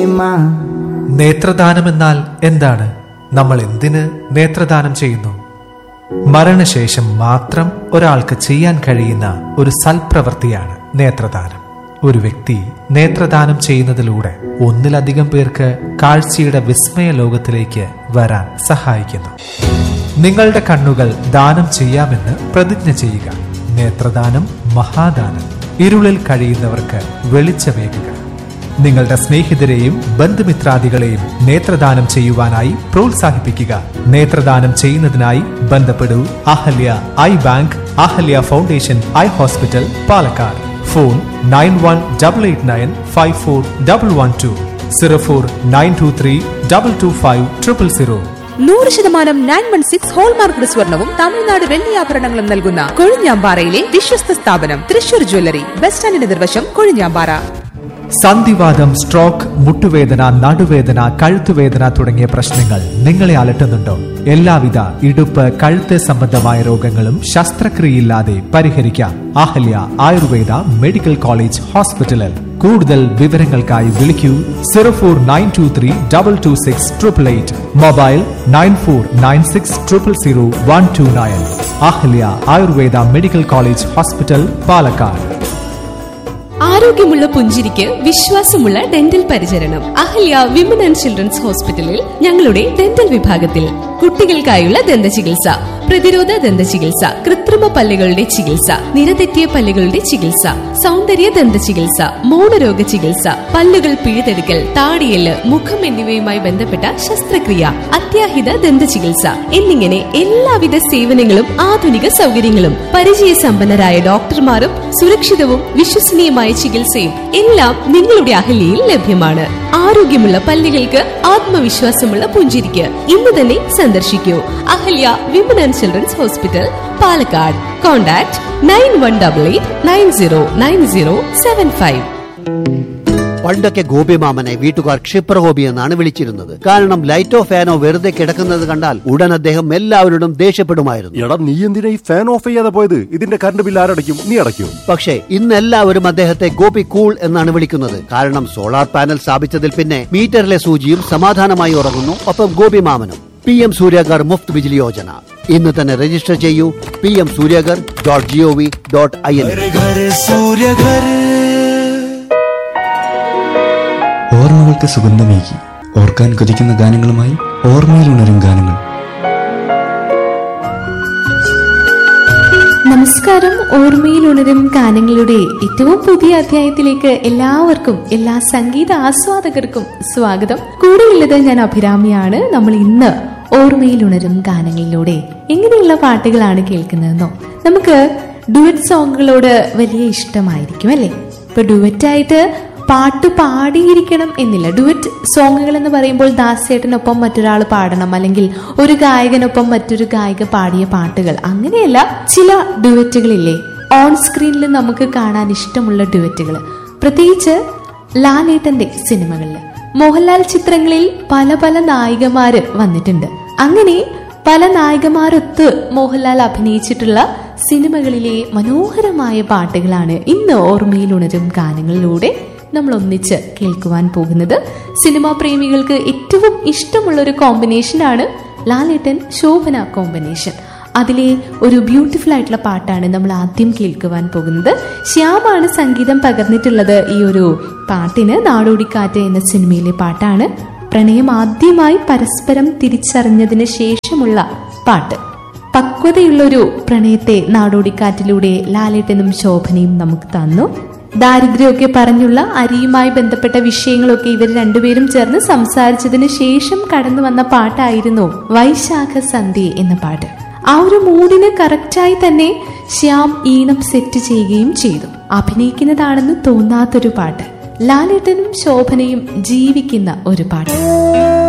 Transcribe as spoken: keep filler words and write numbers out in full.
നേത്രദാനം എന്നാൽ എന്താണ്? നമ്മൾ എന്തിന് നേത്രദാനം ചെയ്യുന്നു? മരണശേഷം മാത്രം ഒരാൾക്ക് ചെയ്യാൻ കഴിയുന്ന ഒരു സൽപ്രവൃത്തിയാണ് നേത്രദാനം. ഒരു വ്യക്തി നേത്രദാനം ചെയ്യുന്നതിലൂടെ ഒന്നിലധികം പേർക്ക് കാഴ്ചയുടെ വിസ്മയ ലോകത്തിലേക്ക് വരാൻ സഹായിക്കുന്നു. നിങ്ങളുടെ കണ്ണുകൾ ദാനം ചെയ്യാമെന്ന് പ്രതിജ്ഞ ചെയ്യുക. നേത്രദാനം മഹാദാനം. ഇരുളിൽ കഴിയുന്നവർക്ക് വെളിച്ചമേകുക. നിങ്ങളുടെ സ്നേഹിതരെയും ബന്ധുമിത്രാദികളെയും നേത്രദാനം ചെയ്യുവാനായി പ്രോത്സാഹിപ്പിക്കുക. നേത്രദാനം ചെയ്യുന്നതിനായി ബന്ധപ്പെടൂ Ahalya I bank, Ahalya foundation eye hospital, Palakkad. Phone nine one double eight nine five four double one two, zero four nine to three double two five triple zero. നൂറ് ശതമാനം നയൻ വൺ സിക്സ് ഹോൾമാർക്ക് സ്വർണവും തമിഴ്നാട് വെള്ളിയാഭരണങ്ങളും നൽകുന്ന കൊഴിഞ്ഞാമ്പാറയിലെ വിശ്വസ്ത സ്ഥാപനം തൃശൂർ ജ്വല്ലറി, ബസ് സ്റ്റാൻഡിന് നിർവശം, Kozhinjampara. സന്ധിവാതം, stroke, മുട്ടുവേദന, നടുവേദന, കഴുത്തുവേദന തുടങ്ങിയ പ്രശ്നങ്ങൾ നിങ്ങളെ അലട്ടുന്നുണ്ടോ? എല്ലാവിധ ഇടുപ്പ്, കഴുത്ത് സംബന്ധമായ രോഗങ്ങളും ശസ്ത്രക്രിയയില്ലാതെ പരിഹരിക്കാം. അഹല്യ ആയുർവേദ മെഡിക്കൽ കോളേജ് ഹോസ്പിറ്റലിൽ. കൂടുതൽ വിവരങ്ങൾക്കായി വിളിക്കൂ zero four nine to three double two six triple eight. Mobile nine four nine six triple zero one two nine. Ahalya Ayurveda medical college hospital, Palakkad. ആരോഗ്യമുള്ള പുഞ്ചിരിക്ക് വിശ്വാസമുള്ള ഡെന്റൽ പരിചരണം അഹല്യ വിമൻ ആൻഡ് ചിൽഡ്രൻസ് ഹോസ്പിറ്റലിൽ ഞങ്ങളുടെ ഡെന്റൽ വിഭാഗത്തിൽ. കുട്ടികൾക്കായുള്ള ദന്ത ചികിത്സ, പ്രതിരോധ ദന്ത ചികിത്സ, കൃത്രിമ പല്ലുകളുടെ ചികിത്സ, നിരതെറ്റിയ പല്ലുകളുടെ ചികിത്സ, സൗന്ദര്യ ദന്ത ചികിത്സ, മൗനരോഗ ചികിത്സ, പല്ലുകൾ പിഴുതെടുക്കൽ, താടിയെല്ല്, മുഖം എന്നിവയുമായി ബന്ധപ്പെട്ട ശസ്ത്രക്രിയ, അത്യാഹിത ദന്ത ചികിത്സ എന്നിങ്ങനെ എല്ലാവിധ സേവനങ്ങളും ആധുനിക സൗകര്യങ്ങളും പരിചയസമ്പന്നരായ ഡോക്ടർമാരും സുരക്ഷിതവും വിശ്വസനീയമായ ചികിത്സയും എല്ലാം നിങ്ങളുടെ അഹല്യയിൽ ലഭ്യമാണ്. ആരോഗ്യമുള്ള പല്ലുകൾക്ക് ആത്മവിശ്വാസമുള്ള പുഞ്ചിരിക്ക് ഇന്ന് തന്നെ സന്ദർശിക്കൂ Ahalya women and children's hospital, Palakkad. Contact nine one double eight nine zero nine zero seven five. പണ്ടൊക്കെ ഗോപിമാമനെ വീട്ടുകാർ ക്ഷിപ്രഗോപി എന്നാണ് വിളിച്ചിരുന്നത്. കാരണം ലൈറ്റോ ഫാനോ വെറുതെ കിടക്കുന്നത് കണ്ടാൽ ഉടൻ അദ്ദേഹം എല്ലാവരോടും ദേഷ്യപ്പെടുമായിരുന്നു. എടാ, നീ എന്തിനാ ഈ ഫാൻ ഓഫ് ചെയ്യാതെ പോയത്? ഇതിന്റെ കറണ്ട് ബില്ല് ആരടയ്ക്കും? നീ അടയ്ക്കും. പക്ഷേ ഇന്ന് എല്ലാവരും അദ്ദേഹത്തെ ഗോപി കൂൾ എന്നാണ് വിളിക്കുന്നത്. കാരണം സോളാർ പാനൽ സ്ഥാപിച്ചതിൽ പിന്നെ മീറ്ററിലെ സൂചിയും സമാധാനമായി ഉറങ്ങുന്നു. ഒപ്പം ഗോപിമാമനും. പി എം സൂര്യഗർ മുഫ്ത് ബിജിലി യോജന ഇന്ന് തന്നെ രജിസ്റ്റർ ചെയ്യൂ. P M Suryaghar dot G O V dot I N. ഓർമ്മകൾക്ക് സുഗന്ധമേകി ഓർക്കാൻ കൊതിക്കുന്ന ഗാനങ്ങളുമായി ഓർമ്മയിൽ ഉണരും ഗാനങ്ങൾ. നമസ്കാരം. ഓർമ്മയിൽ ഉണരും ഗാനങ്ങളുടെ ഏറ്റവും പുതിയ അധ്യായത്തിലേക്ക് എല്ലാവർക്കും, എല്ലാ സംഗീത ആസ്വാദകർക്കും സ്വാഗതം. കൂടെയുള്ളത് ഞാൻ അഭിരാമിയാണ്. നമ്മൾ ഇന്ന് ഓർമ്മയിൽ ഉണരും ഗാനങ്ങളിലൂടെ എങ്ങനെയുള്ള പാട്ടുകളാണ് കേൾക്കുന്നതെന്നോ? നമുക്ക് ഡുവറ്റ് സോങ്ങുകളോട് വലിയ ഇഷ്ടമായിരിക്കും അല്ലേ? ഇപ്പൊ ഡുവറ്റായിട്ട് പാട്ട് പാടിയിരിക്കണം എന്നില്ല. ഡുവറ്റ് സോങ്ങുകൾ എന്ന് പറയുമ്പോൾ ദാസേട്ടനൊപ്പം മറ്റൊരാൾ പാടണം, അല്ലെങ്കിൽ ഒരു ഗായകനൊപ്പം മറ്റൊരു ഗായിക പാടിയ പാട്ടുകൾ, അങ്ങനെയല്ല. ചില ഡുവറ്റുകളില്ലേ ഓൺ സ്ക്രീനിൽ നമുക്ക് കാണാൻ ഇഷ്ടമുള്ള ഡുവറ്റുകൾ, പ്രത്യേകിച്ച് ലാലേട്ടന്റെ സിനിമകളിൽ. മോഹൻലാൽ ചിത്രങ്ങളിൽ പല പല നായികമാര് വന്നിട്ടുണ്ട്. അങ്ങനെ പല നായികമാരൊത്ത് മോഹൻലാൽ അഭിനയിച്ചിട്ടുള്ള സിനിമകളിലെ മനോഹരമായ പാട്ടുകളാണ് ഇന്ന് ഓർമ്മയിൽ ഉണരും ഗാനങ്ങളിലൂടെ നമ്മൾ ഒന്നിച്ച് കേൾക്കുവാൻ പോകുന്നത്. സിനിമാ പ്രേമികൾക്ക് ഏറ്റവും ഇഷ്ടമുള്ള ഒരു കോമ്പിനേഷനാണ് ലാലേട്ടൻ ശോഭന കോമ്പിനേഷൻ. അതിലെ ഒരു ബ്യൂട്ടിഫുൾ ആയിട്ടുള്ള പാട്ടാണ് നമ്മൾ ആദ്യം കേൾക്കുവാൻ പോകുന്നത്. ശ്യാമാണ് സംഗീതം പകർന്നിട്ടുള്ളത് ഈ ഒരു പാട്ടിന്. നാടോടിക്കാറ്റ് എന്ന സിനിമയിലെ പാട്ടാണ്. പ്രണയം ആദ്യമായി പരസ്പരം തിരിച്ചറിഞ്ഞതിന് ശേഷമുള്ള പാട്ട്. പക്വതയുള്ളൊരു പ്രണയത്തെ നാടോടിക്കാറ്റിലൂടെ ലാലേട്ടനും ശോഭനയും നമുക്ക് തന്നു. ദാരിദ്ര്യമൊക്കെ പറഞ്ഞുള്ള അരിയുമായി ബന്ധപ്പെട്ട വിഷയങ്ങളൊക്കെ ഇവർ രണ്ടുപേരും ചേർന്ന് സംസാരിച്ചതിന് ശേഷം കടന്നു വന്ന പാട്ടായിരുന്നു വൈശാഖ സന്ധ്യ എന്ന പാട്ട്. ആ ഒരു മൂഡിന് കറക്റ്റായി തന്നെ ശ്യാം ഈണം സെറ്റ് ചെയ്യുകയും ചെയ്തു. അഭിനയിക്കുന്നതാണെന്ന് തോന്നാത്തൊരു പാട്ട്. ലാലേട്ടനും ശോഭനയും ജീവിക്കുന്ന ഒരു പാട്ട്.